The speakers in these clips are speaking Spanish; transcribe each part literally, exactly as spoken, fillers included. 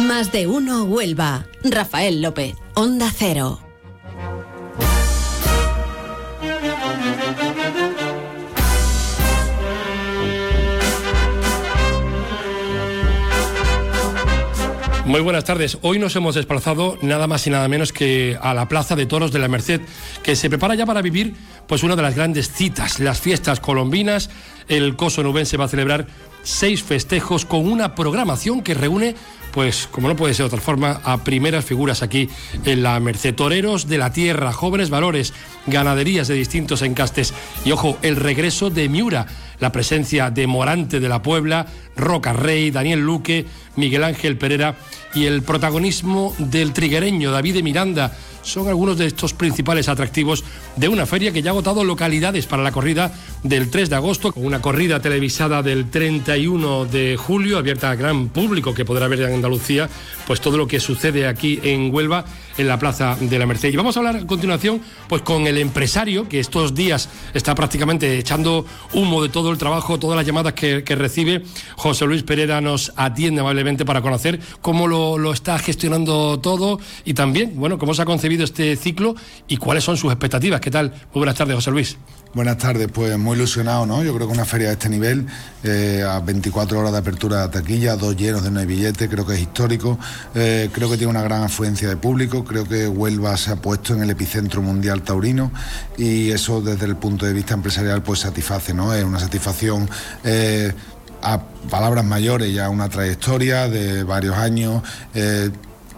Más de uno Huelva. Rafael López, Onda Cero. Muy buenas tardes. Hoy nos hemos desplazado nada más y nada menos que a la Plaza de Toros de la Merced, que se prepara ya para vivir pues una de las grandes citas, las fiestas colombinas. El Coso Onubense va a celebrar seis festejos con una programación que reúne, pues como no puede ser de otra forma, a primeras figuras aquí en la Merced. Toreros de la tierra, jóvenes valores, ganaderías de distintos encastes y, ojo, el regreso de Miura, la presencia de Morante de la Puebla, Roca Rey, Daniel Luque, Miguel Ángel Pereira y el protagonismo del triguereño David de Miranda. Son algunos de estos principales atractivos de una feria que ya ha agotado localidades para la corrida del tres de agosto, con una corrida televisada del treinta y uno de julio, abierta al gran público que podrá ver en Andalucía pues todo lo que sucede aquí en Huelva, en la Plaza de la Merced. Y vamos a hablar a continuación pues con el empresario que estos días está prácticamente echando humo de todo el trabajo, todas las llamadas que, que recibe. José Luis Pereira nos atiende amablemente para conocer cómo lo, lo está gestionando todo y también, bueno, cómo se ha concebido este ciclo y cuáles son sus expectativas. ¿Qué tal? Muy buenas tardes, José Luis. Buenas tardes, pues muy ilusionado, ¿no? Yo creo que una feria de este nivel, eh, a veinticuatro horas de apertura de taquilla, dos llenos de no hay billete, creo que es histórico, eh, creo que tiene una gran afluencia de público, creo que Huelva se ha puesto en el epicentro mundial taurino y eso desde el punto de vista empresarial pues satisface, ¿no? Es una satisfacción eh, a palabras mayores, ya una trayectoria de varios años. eh,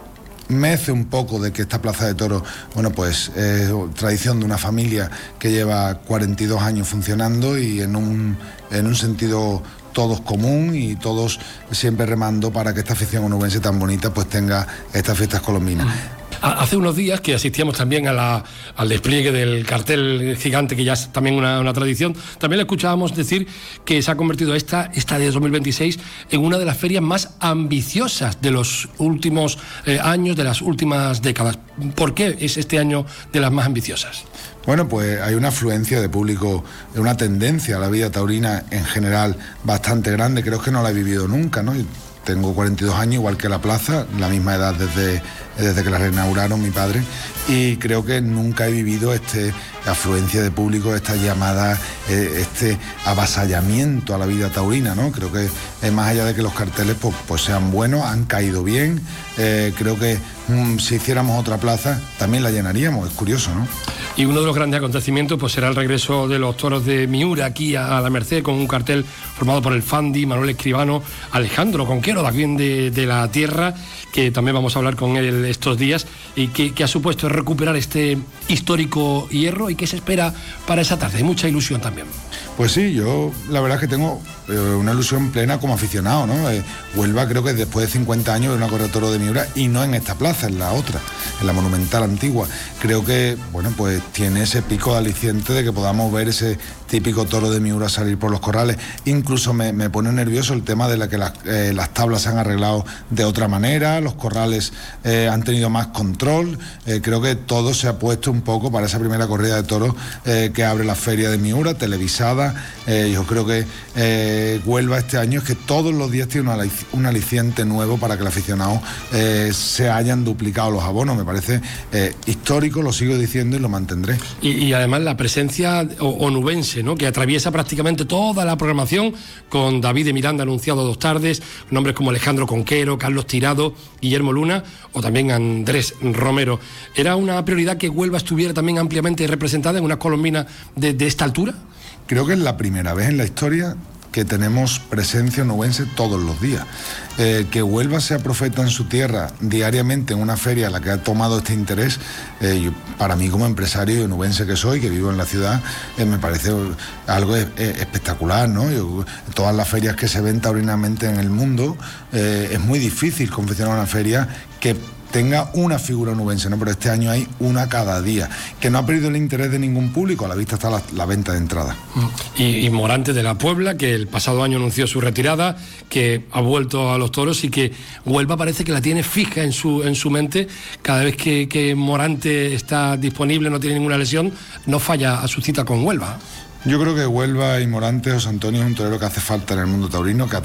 Mece un poco de que esta Plaza de Toros, bueno, pues es eh, tradición de una familia que lleva cuarenta y dos años funcionando y en un, en un sentido todos común y todos siempre remando para que esta afición onubense tan bonita pues tenga estas fiestas colombinas. Hace unos días que asistíamos también a la, al despliegue del cartel gigante, que ya es también una, una tradición, también le escuchábamos decir que se ha convertido esta, esta de dos mil veintiséis en una de las ferias más ambiciosas de los últimos eh, años, de las últimas décadas. ¿Por qué es este año de las más ambiciosas? Bueno, pues hay una afluencia de público, una tendencia a la vida taurina en general bastante grande, creo que no la he vivido nunca, ¿no? Tengo cuarenta y dos años, igual que la plaza, la misma edad desde, desde que la reinauguraron mi padre, y creo que nunca he vivido este afluencia de público, esta llamada, eh, este avasallamiento a la vida taurina, ¿no? Creo que eh, más allá de que los carteles pues, pues sean buenos, han caído bien, eh, creo que mm, si hiciéramos otra plaza también la llenaríamos, es curioso, ¿no? Y uno de los grandes acontecimientos pues será el regreso de los toros de Miura aquí a, a la Merced, con un cartel formado por el Fandi, Manuel Escribano, Alejandro Conquero, también de, de la tierra, que también vamos a hablar con él estos días, y que, que ha supuesto recuperar este histórico hierro y que se espera para esa tarde. Hay mucha ilusión también. Pues sí, yo la verdad es que tengo eh, una ilusión plena como aficionado, ¿no? Eh, Huelva creo que después de cincuenta años es una corrida de toros de Miura, y no en esta plaza, en la otra, en la Monumental Antigua. Creo que, bueno, pues tiene ese pico de aliciente de que podamos ver ese típico toro de Miura salir por los corrales. Incluso me, me pone nervioso el tema de la que las, eh, las tablas se han arreglado de otra manera, los corrales eh, han tenido más control. Eh, creo que todo se ha puesto un poco para esa primera corrida de toros eh, que abre la feria de Miura, televisada. Eh, yo creo que eh, Huelva este año es que todos los días tiene una, un aliciente nuevo para que el aficionado eh, se hayan duplicado los abonos. Me parece eh, histórico, lo sigo diciendo y lo mantendré. Y, y además la presencia onubense, ¿no?, que atraviesa prácticamente toda la programación, con David de Miranda anunciado dos tardes, nombres como Alejandro Conquero, Carlos Tirado, Guillermo Luna o también Andrés Romero. ¿Era una prioridad que Huelva estuviera también ampliamente representada en una colombina de, de esta altura? Creo que es la primera vez en la historia que tenemos presencia onubense todos los días. Eh, que Huelva sea profeta en su tierra diariamente en una feria a la que ha tomado este interés, eh, yo, para mí como empresario y onubense que soy, que vivo en la ciudad, eh, me parece algo eh, espectacular, ¿no? Yo, todas las ferias que se ven taurinamente en el mundo, eh, es muy difícil confeccionar una feria que tenga una figura onubense, ¿no? Pero este año hay una cada día, que no ha perdido el interés de ningún público. A la vista está la, la venta de entrada. Y, y Morante de la Puebla, que el pasado año anunció su retirada, que ha vuelto a los toros y que Huelva parece que la tiene fija en su, en su mente. Cada vez que, que Morante está disponible, no tiene ninguna lesión, no falla a su cita con Huelva. Yo creo que Huelva y Morante, José Antonio, es un torero que hace falta en el mundo taurino, que